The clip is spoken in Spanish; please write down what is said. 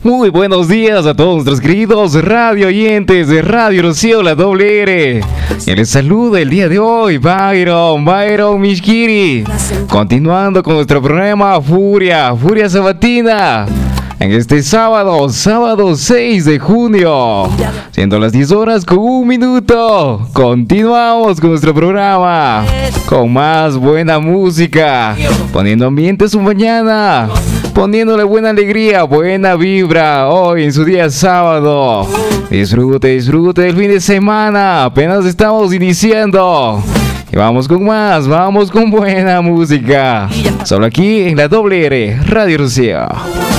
Muy buenos días a todos nuestros queridos radio oyentes de Radio Rocío, la doble R. Y les saluda el día de hoy, Byron Mishkiri. Continuando con nuestro programa Furia Sabatina. En este sábado 6 de junio, siendo las 10 horas con 1 minuto, continuamos con nuestro programa, con más buena música, poniendo ambiente a su mañana, poniéndole buena alegría, buena vibra, hoy en su día sábado. Disfrute del fin de semana, apenas estamos iniciando. Y vamos con más, vamos con buena música, solo aquí en la doble R, Radio Rocío.